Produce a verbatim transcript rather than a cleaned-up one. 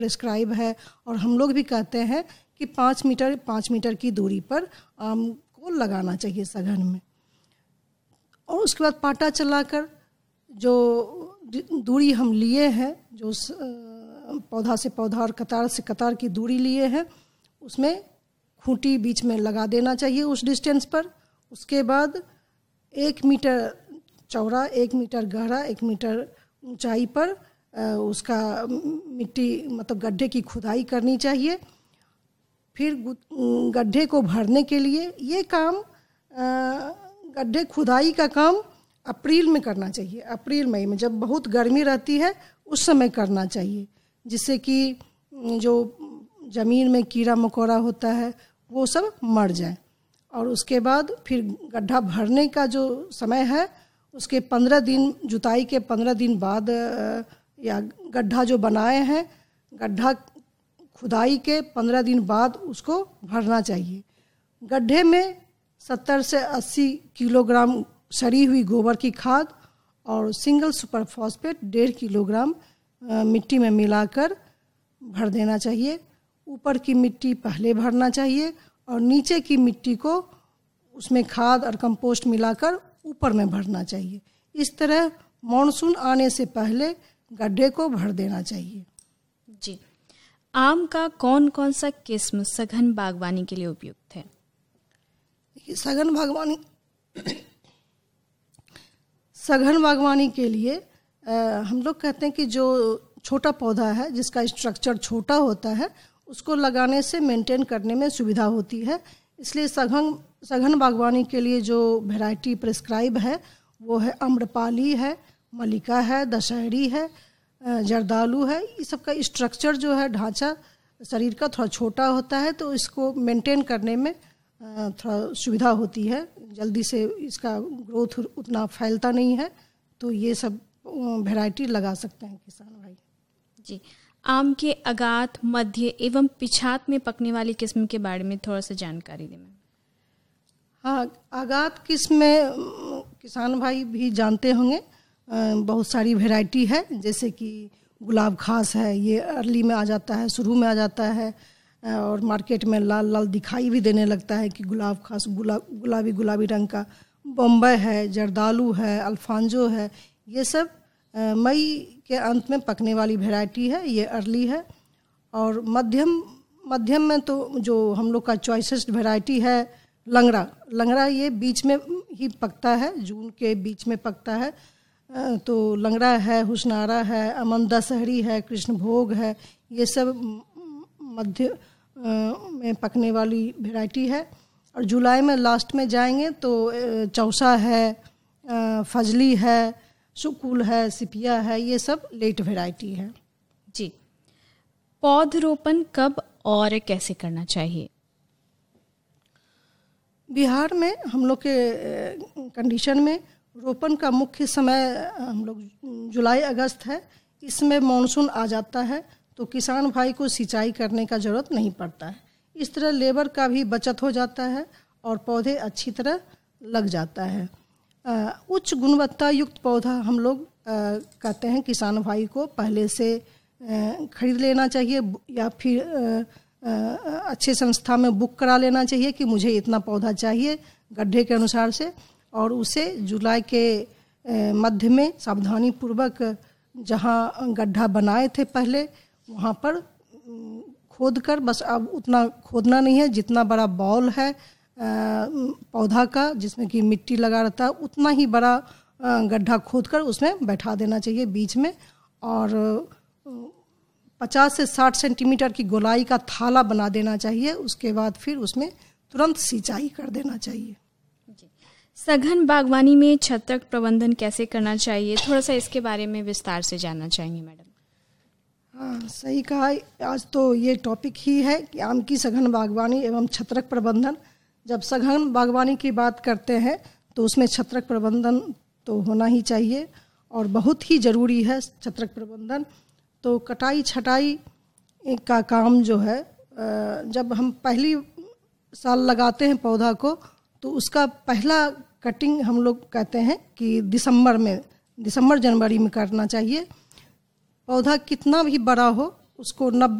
Prescribe है और हम लोग भी कहते हैं कि पाँच मीटर पाँच मीटर की दूरी पर आम को लगाना चाहिए सघन में। और उसके बाद पाटा चलाकर जो दूरी हम लिए हैं, जो पौधा से पौधा और कतार से कतार की दूरी लिए हैं, उसमें खूंटी बीच में लगा देना चाहिए उस डिस्टेंस पर। उसके बाद एक मीटर चौड़ा, एक मीटर गहरा, एक मीटर ऊंचाई पर उसका मिट्टी मतलब गड्ढे की खुदाई करनी चाहिए। फिर गड्ढे को भरने के लिए ये काम, गड्ढे खुदाई का काम अप्रैल में करना चाहिए। अप्रैल मई में जब बहुत गर्मी रहती है उस समय करना चाहिए, जिससे कि जो ज़मीन में कीड़ा मकोड़ा होता है वो सब मर जाए। और उसके बाद फिर गड्ढा भरने का जो समय है उसके पंद्रह दिन, जुताई के पंद्रह दिन बाद या गड्ढा जो बनाए हैं, गड्ढा खुदाई के पंद्रह दिन बाद उसको भरना चाहिए। गड्ढे में सत्तर से अस्सी किलोग्राम सड़ी हुई गोबर की खाद और सिंगल सुपर फॉस्फेट डेढ़ किलोग्राम मिट्टी में मिलाकर भर देना चाहिए। ऊपर की मिट्टी पहले भरना चाहिए और नीचे की मिट्टी को उसमें खाद और कंपोस्ट मिलाकर ऊपर में भरना चाहिए। इस तरह मॉनसून आने से पहले गड्ढे को भर देना चाहिए। जी, आम का कौन कौन सा किस्म सघन बागवानी के लिए उपयुक्त है? सघन बागवानी सघन बागवानी के लिए आ, हम लोग कहते हैं कि जो छोटा पौधा है जिसका स्ट्रक्चर छोटा होता है उसको लगाने से मेंटेन करने में सुविधा होती है। इसलिए सघन सघन बागवानी के लिए जो वैरायटी प्रिस्क्राइब है वो है आम्रपाली है, मल्लिका है, दशहरी है, जर्दालू है। इस सब का स्ट्रक्चर जो है, ढांचा शरीर का थोड़ा छोटा होता है, तो इसको मेंटेन करने में थोड़ा सुविधा होती है। जल्दी से इसका ग्रोथ उतना फैलता नहीं है, तो ये सब वैरायटी लगा सकते हैं किसान भाई। जी, आम के अगात, मध्य एवं पिछात में पकने वाली किस्म के बारे में थोड़ा सा जानकारी दें। हाँ, आगात किस्म में किसान भाई भी जानते होंगे, बहुत सारी वैरायटी है। जैसे कि गुलाब खास है, ये अर्ली में आ जाता है, शुरू में आ जाता है और मार्केट में लाल लाल दिखाई भी देने लगता है कि गुलाब खास गुलाब गुलाबी गुलाबी रंग का। बम्बई है, जर्दालू है, अल्फांजो है, ये सब मई के अंत में पकने वाली वैरायटी है, ये अर्ली है। और मध्यम मध्यम में तो जो हम लोग का चॉइसेस्ट वैरायटी है लंगड़ा। लंगड़ा ये बीच में ही पकता है, जून के बीच में पकता है। तो लंगड़ा है, हुस्नारा है, अमन दशहरी है, कृष्णभोग है, ये सब मध्य में पकने वाली वैरायटी है। और जुलाई में लास्ट में जाएंगे तो चौसा है, फजली है, सुकुल है, सिपिया है, ये सब लेट वैरायटी है। जी, पौधरोपण कब और कैसे करना चाहिए? बिहार में हम लोग के कंडीशन में रोपण का मुख्य समय हम लोग जुलाई अगस्त है। इसमें मानसून आ जाता है तो किसान भाई को सिंचाई करने का ज़रूरत नहीं पड़ता है। इस तरह लेबर का भी बचत हो जाता है और पौधे अच्छी तरह लग जाता है। आ, उच्च गुणवत्ता युक्त पौधा हम लोग कहते हैं किसान भाई को पहले से आ, खरीद लेना चाहिए या फिर आ, आ, अच्छे संस्था में बुक करा लेना चाहिए कि मुझे इतना पौधा चाहिए गड्ढे के अनुसार से, और उसे जुलाई के आ, मध्य में सावधानी पूर्वक जहाँ गड्ढा बनाए थे पहले वहाँ पर खोद कर, बस अब उतना खोदना नहीं है, जितना बड़ा बॉल है पौधा का जिसमें कि मिट्टी लगा रहता है उतना ही बड़ा गड्ढा खोदकर उसमें बैठा देना चाहिए बीच में, और पचास से साठ सेंटीमीटर की गोलाई का थाला बना देना चाहिए। उसके बाद फिर उसमें तुरंत सिंचाई कर देना चाहिए। सघन बागवानी में छत्रक प्रबंधन कैसे करना चाहिए, थोड़ा सा इसके बारे में विस्तार से जानना चाहेंगे मैडम। हाँ, सही कहा। आज तो ये टॉपिक ही है कि आम की सघन बागवानी एवं छत्रक प्रबंधन। जब सघन बागवानी की बात करते हैं तो उसमें छत्रक प्रबंधन तो होना ही चाहिए और बहुत ही ज़रूरी है छत्रक प्रबंधन। तो कटाई छटाई का काम जो है, जब हम पहली साल लगाते हैं पौधा को तो उसका पहला कटिंग हम लोग कहते हैं कि दिसंबर में दिसंबर जनवरी में करना चाहिए। पौधा कितना भी बड़ा हो उसको नब्बे